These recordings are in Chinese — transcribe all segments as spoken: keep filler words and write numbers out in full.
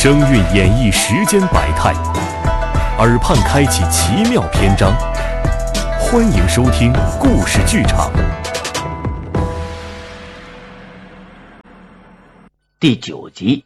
声韵演绎世间百态，耳畔开启奇妙篇章。欢迎收听故事剧场第九集。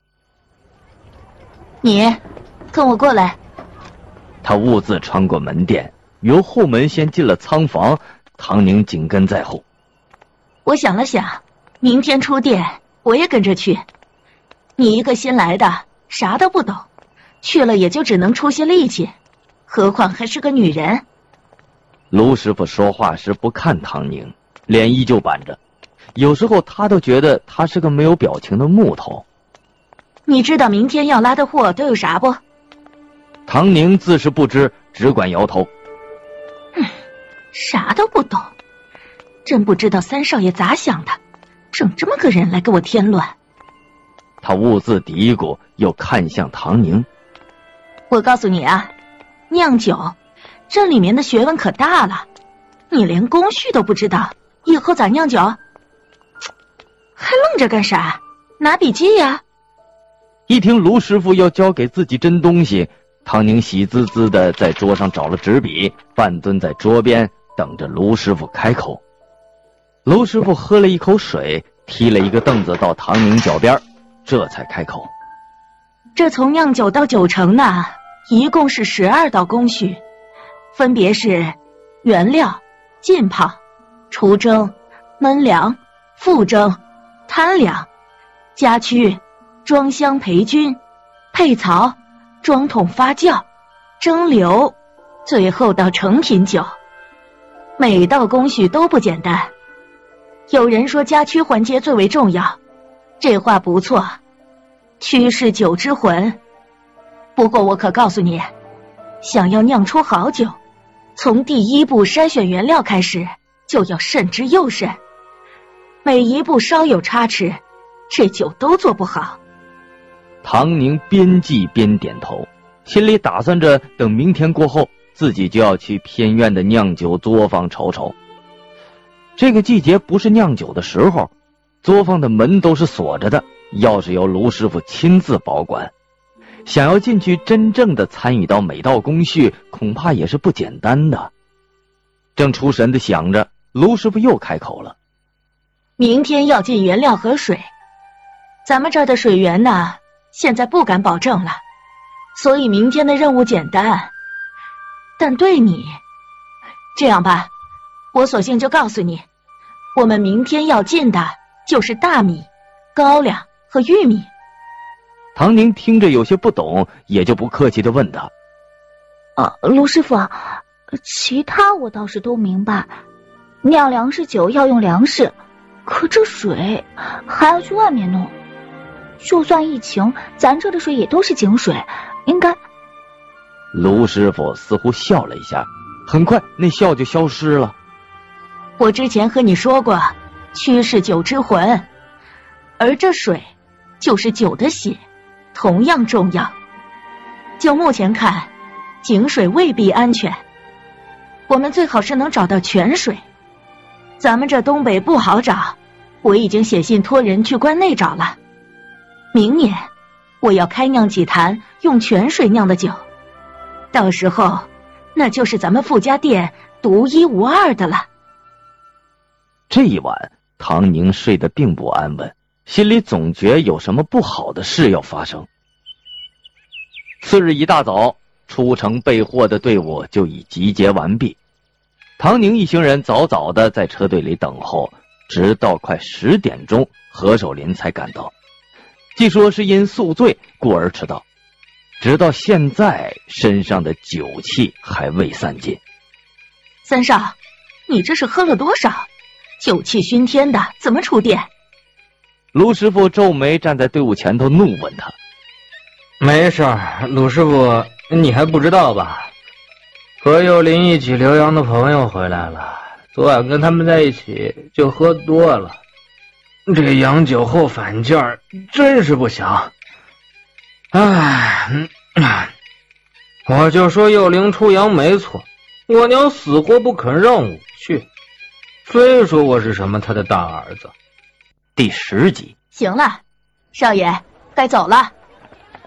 你跟我过来。 他兀自穿过门店，由后门先进了仓房，唐宁紧跟在后。 我想了想，明天出店我也跟着去。你一个新来的，啥都不懂，去了也就只能出些力气，何况还是个女人。 卢师傅说话时不看唐宁，脸依旧板着，有时候他都觉得他是个没有表情的木头。 你知道明天要拉的货都有啥不？ 唐宁自是不知，只管摇头。 嗯，啥都不懂，真不知道三少爷咋想的，整这么个人来给我添乱。 他兀自嘀咕，又看向唐宁。 我告诉你啊，酿酒这里面的学问可大了，你连工序都不知道，以后咋酿酒？还愣着干啥？拿笔记呀！ 一听卢师傅要交给自己真东西，唐宁喜滋滋的在桌上找了纸笔，半蹲在桌边等着卢师傅开口。卢师傅喝了一口水，踢了一个凳子到唐宁脚边，这才开口。 这从酿酒到酒成呢，一共是十二道工序，分别是原料、浸泡、除蒸、焖凉、复蒸、摊凉、加曲、装箱培菌、配槽、装桶发酵、蒸馏，最后到成品酒。每道工序都不简单。有人说加曲环节最为重要，这话不错，曲是酒之魂。不过我可告诉你，想要酿出好酒，从第一步筛选原料开始就要慎之又慎，每一步稍有差池，这酒都做不好。 唐宁边记边点头，心里打算着等明天过后，自己就要去偏院的酿酒作坊瞅瞅。这个季节不是酿酒的时候，作坊的门都是锁着的，钥匙由卢师傅亲自保管。想要进去真正的参与到每道工序，恐怕也是不简单的。正出神的想着，卢师傅又开口了。 明天要进原料和水，咱们这儿的水源呢，现在不敢保证了，所以明天的任务简单。但对你，这样吧，我索性就告诉你，我们明天要进的就是大米、高粱和玉米。 唐宁听着有些不懂，也就不客气地问他。 啊，卢师傅，其他我倒是都明白，酿粮食酒要用粮食，可这水还要去外面弄。就算疫情，咱这的水也都是井水，应该…… 卢师傅似乎笑了一下，很快那笑就消失了。 我之前和你说过，曲是酒之魂，而这水就是酒的血，同样重要。就目前看，井水未必安全，我们最好是能找到泉水。咱们这东北不好找，我已经写信托人去关内找了。明年我要开酿几坛用泉水酿的酒，到时候那就是咱们傅家店独一无二的了。 这一晚唐宁睡得并不安稳，心里总觉有什么不好的事要发生。次日一大早，出城备货的队伍就已集结完毕。唐宁一行人早早的在车队里等候，直到快十点钟，何守林才赶到。据说是因宿醉故而迟到，直到现在身上的酒气还未散尽。 三少，你这是喝了多少？酒气熏天的，怎么出店？ 卢师傅皱眉站在队伍前头怒问他。 没事儿，鲁师傅，你还不知道吧？和幼林一起留洋的朋友回来了，昨晚跟他们在一起就喝多了，这洋酒后反劲儿真是不小。唉，我就说幼林出洋没错，我娘死活不肯让我去，非说我是什么他的大儿子。 第十集。 行了，少爷该走了。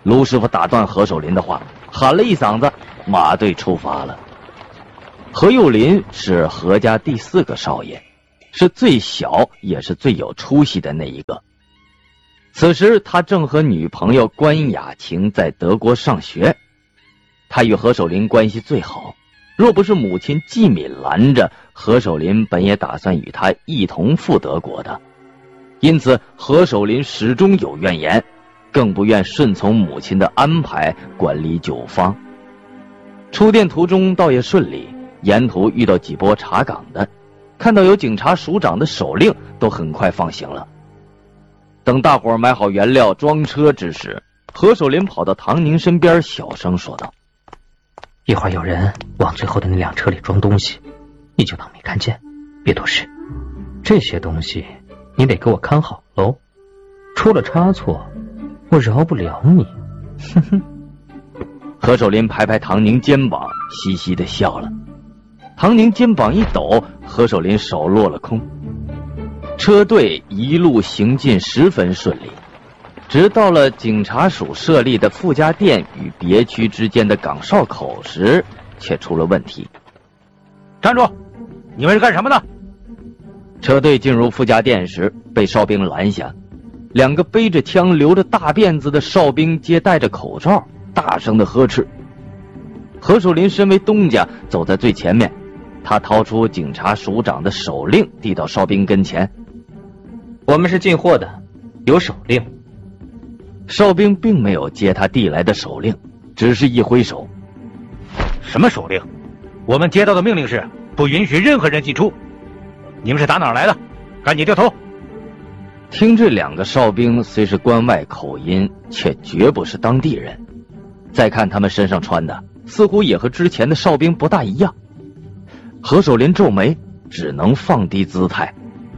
卢师傅打断何守林的话，喊了一嗓子：“马队出发了。”何佑林是何家第四个少爷，是最小也是最有出息的那一个。此时他正和女朋友关雅晴在德国上学，他与何守林关系最好，若不是母亲季敏拦着，何守林本也打算与他一同赴德国的。因此何守林始终有怨言，更不愿顺从母亲的安排管理酒坊。出店途中倒也顺利，沿途遇到几波查岗的，看到有警察署长的手令，都很快放行了。等大伙儿买好原料装车之时，何守林跑到唐宁身边，小声说道：“ 一会儿有人往最后的那辆车里装东西，你就当没看见，别多事。这些东西你得给我看好喽，出了差错，我饶不了你。”哼哼。 何守林拍拍唐宁肩膀，嘻嘻地笑了。唐宁肩膀一抖，何守林手落了空。车队一路行进十分顺利，直到了警察署设立的傅家店与别区之间的岗哨口时，却出了问题。 站住！你们是干什么的？ 车队进入傅家店时，被哨兵拦下。两个背着枪、留着大辫子的哨兵皆戴着口罩，大声的呵斥。何守林身为东家，走在最前面，他掏出警察署长的手令，递到哨兵跟前。 我们是进货的，有手令。 哨兵并没有接他递来的手令，只是一挥手。 什么手令？我们接到的命令是不允许任何人进出。你们是打哪儿来的？赶紧掉头！ 听这两个哨兵虽是关外口音，却绝不是当地人。再看他们身上穿的，似乎也和之前的哨兵不大一样。何守林皱眉，只能放低姿态。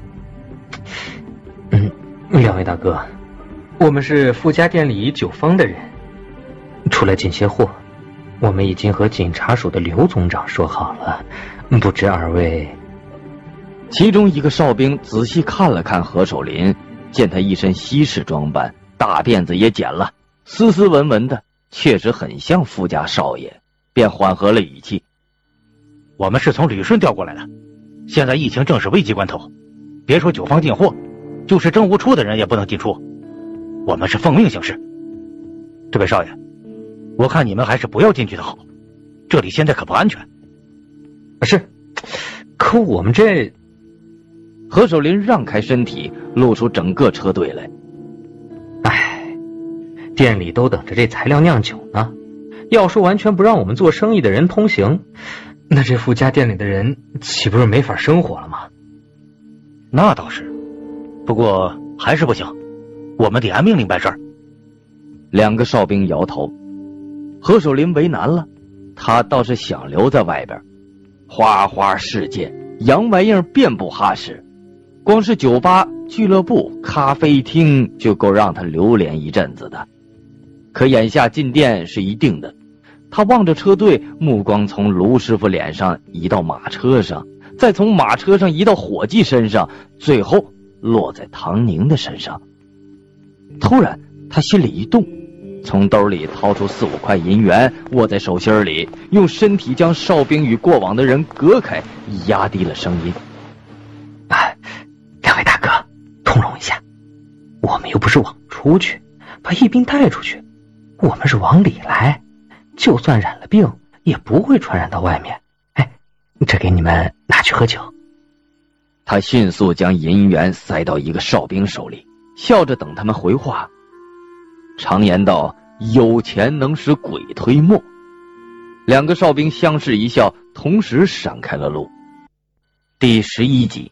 嗯，两位大哥，我们是傅家店里酒坊的人，出来进些货。我们已经和警察署的刘总长说好了，不知二位。 其中一个哨兵仔细看了看何守林，见他一身西式装扮，大辫子也剪了，斯斯文文的，确实很像傅家少爷，便缓和了语气：“ 我们是从旅顺调过来的，现在疫情正是危急关头，别说酒坊进货，就是政务处的人也不能进出，我们是奉命行事。这位少爷，我看你们还是不要进去的好，这里现在可不安全。” 是，可我们这…… 何守林让开身体，露出整个车队来。 唉，店里都等着这材料酿酒呢，要说完全不让我们做生意的人通行，那这傅家店里的人岂不是没法生活了吗？ 那倒是，不过还是不行，我们得按命令办事儿。 两个哨兵摇头。何守林为难了，他倒是想留在外边。花花世界，洋玩意儿遍布哈市，光是酒吧、俱乐部、咖啡厅就够让他流连一阵子的。可眼下进店是一定的。他望着车队，目光从卢师傅脸上移到马车上，再从马车上移到伙计身上，最后落在唐宁的身上。突然他心里一动，从兜里掏出四五块银元，握在手心里，用身体将哨兵与过往的人隔开，压低了声音：“ 啊，两位大哥，通融一下，我们又不是往出去，把疫病带出去，我们是往里来，就算染了病，也不会传染到外面。哎，这给你们拿去喝酒。” 他迅速将银元塞到一个哨兵手里，笑着等他们回话。常言道，有钱能使鬼推磨。两个哨兵相视一笑，同时闪开了路。第十一集，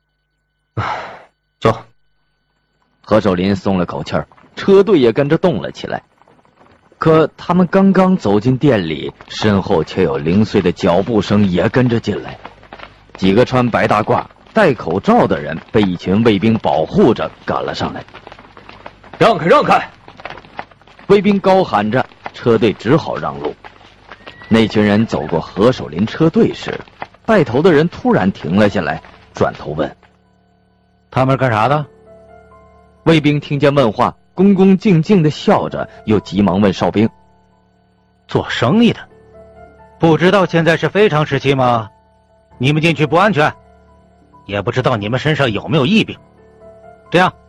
走。 何守林松了口气儿，车队也跟着动了起来。可他们刚刚走进店里，身后却有零碎的脚步声也跟着进来。几个穿白大褂、戴口罩的人被一群卫兵保护着赶了上来。 让开，让开！ 卫兵高喊着，车队只好让路。那群人走过何守林车队时，带头的人突然停了下来，转头问：“ 他们干啥的？” 卫兵听见问话， 恭恭敬敬的笑着，又急忙问哨兵：“ 做生意的，不知道现在是非常时期吗？你们进去不安全，也不知道你们身上有没有疫病。这样，